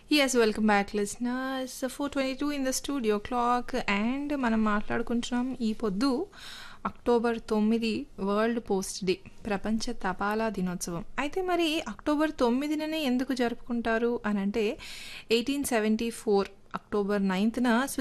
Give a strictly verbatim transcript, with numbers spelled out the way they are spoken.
Yes, welcome back, listeners. four twenty-two in the studio clock and మనం మాట్లాడుకుంటున్నాం ఈ పొద్దు అక్టోబర్ తొమ్మిది వరల్డ్ పోస్ట్ డే, ప్రపంచ తపాలా దినోత్సవం. అయితే మరి అక్టోబర్ తొమ్మిదిననే ఎందుకు జరుపుకుంటారు అని అంటే ఎయిటీన్ సెవెంటీ ఫోర్ అక్టోబర్ నైన్త్న